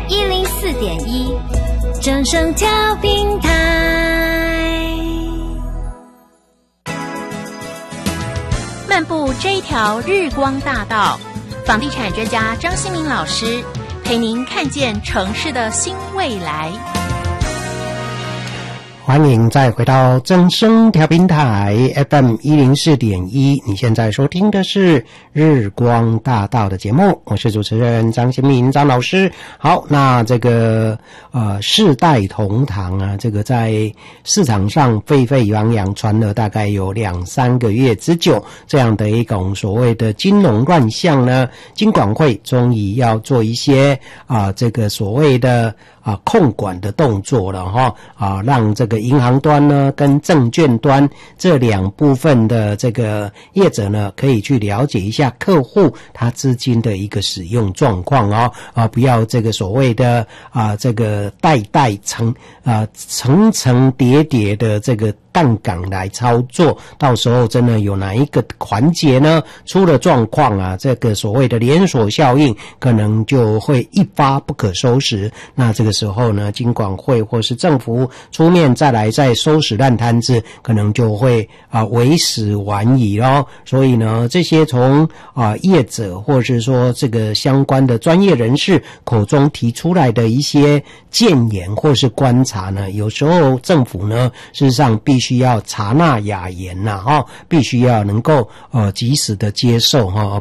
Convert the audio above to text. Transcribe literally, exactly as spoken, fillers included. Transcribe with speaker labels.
Speaker 1: 一零四点一，正声调频台。
Speaker 2: 漫步这一条日光大道，房地产专家张新民老师陪您看见城市的新未来。
Speaker 3: 欢迎再回到正声调频台 F M 一零四点一，你现在收听的是日光大道的节目，我是主持人张新民张老师。好，那这个呃世代同堂啊，这个在市场上沸沸扬扬传了大概有两三个月之久，这样的一种所谓的金融乱象呢，金管会终于要做一些啊、呃、这个所谓的啊控管的动作了哈啊，让这个银行端呢跟证券端这两部分的这个业者呢，可以去了解一下客户他资金的一个使用状况哦啊，不要这个所谓的啊这个代代层啊层层叠叠的这个杠杆来操作，到时候真的有哪一个环节呢出了状况啊，这个所谓的连锁效应可能就会一发不可收拾。那这个时候呢，金管会或是政府出面再来再收拾烂摊子，可能就会啊为时晚矣咯。所以呢，这些从啊业者或是说这个相关的专业人士口中提出来的一些建言或是观察呢，有时候政府呢事实上必须需要察纳雅言呐、啊，哈，必须要能够呃及时的接受哈、啊，